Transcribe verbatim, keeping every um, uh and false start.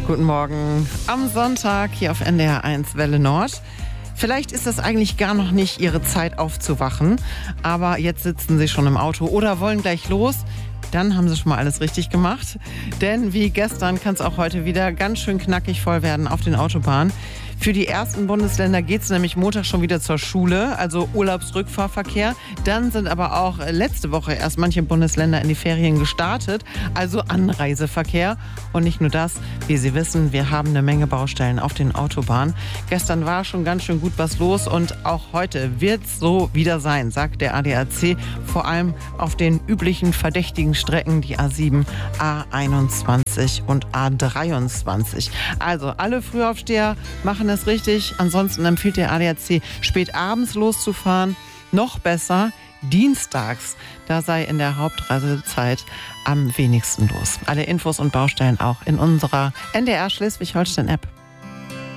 Guten Morgen am Sonntag hier auf N D R eins Welle Nord. Vielleicht ist das eigentlich gar noch nicht Ihre Zeit aufzuwachen, aber jetzt sitzen Sie schon im Auto oder wollen gleich los. Dann haben Sie schon mal alles richtig gemacht. Denn wie gestern kann es auch heute wieder ganz schön knackig voll werden auf den Autobahnen. Für die ersten Bundesländer geht es nämlich Montag schon wieder zur Schule, also Urlaubsrückfahrverkehr. Dann sind aber auch letzte Woche erst manche Bundesländer in die Ferien gestartet, also Anreiseverkehr. Und nicht nur das, wie Sie wissen, wir haben eine Menge Baustellen auf den Autobahnen. Gestern war schon ganz schön gut was los und auch heute wird es so wieder sein, sagt der A D A C. Vor allem auf den üblichen verdächtigen Strecken, die A sieben, A einundzwanzig und A dreiundzwanzig. Also alle Frühaufsteher machen es richtig. Ansonsten empfiehlt der A D A C, spät abends loszufahren. Noch besser, dienstags. Da sei in der Hauptreisezeit am wenigsten los. Alle Infos und Baustellen auch in unserer N D R Schleswig-Holstein-App.